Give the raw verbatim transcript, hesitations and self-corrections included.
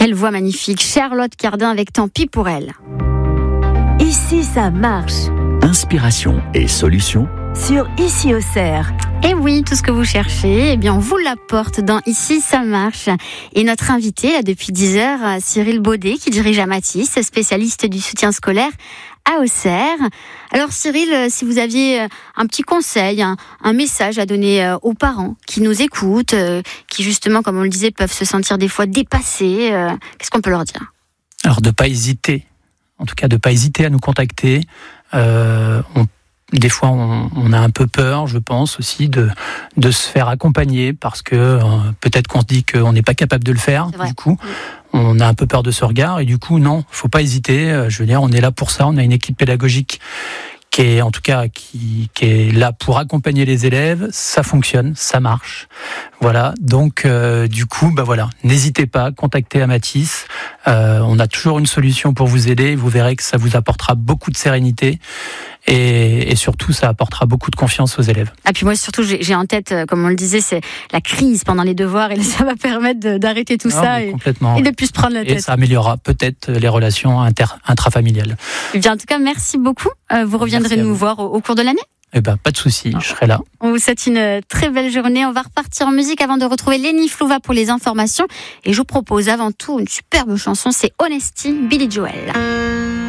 Quelle voix magnifique, Charlotte Cardin avec Tant pis pour elle. Ici ça marche. Inspiration et solutions Sur Ici Auxerre. Et oui, tout ce que vous cherchez, eh bien, on vous l'apporte dans Ici ça marche. Et notre invité, là, depuis dix heures, Cyril Baudet, qui dirige Amatis, spécialiste du soutien scolaire à Auxerre. Alors Cyril, si vous aviez un petit conseil, un, un message à donner aux parents qui nous écoutent, qui justement, comme on le disait, peuvent se sentir des fois dépassés, qu'est-ce qu'on peut leur dire ? Alors de ne pas hésiter, en tout cas de ne pas hésiter à nous contacter. Euh, on Des fois, on, on a un peu peur, je pense aussi, de de se faire accompagner parce que euh, peut-être qu'on se dit qu'on n'est pas capable de le faire. Du coup, on a un peu peur de ce regard et du coup, non, faut pas hésiter. Je veux dire, on est là pour ça. On a une équipe pédagogique qui est, en tout cas, qui qui est là pour accompagner les élèves. Ça fonctionne, ça marche. Voilà. Donc, euh, du coup, bah voilà, n'hésitez pas, contactez Amatis. Euh, on a toujours une solution pour vous aider. Vous verrez que ça vous apportera beaucoup de sérénité. Et, et surtout, ça apportera beaucoup de confiance aux élèves. Ah puis moi, surtout, j'ai, j'ai en tête, comme on le disait, c'est la crise pendant les devoirs et ça va permettre de, d'arrêter tout non, ça et, et de plus se prendre la tête. Et ça améliorera peut-être les relations inter, intrafamiliales. Et bien, en tout cas, merci beaucoup. Euh, vous reviendrez nous voir au, au cours de l'année ? Eh ben, pas de souci, je serai là. On vous souhaite une très belle journée. On va repartir en musique avant de retrouver Lenny Flouva pour les informations. Et je vous propose avant tout une superbe chanson, c'est Honesty, Billy Joel.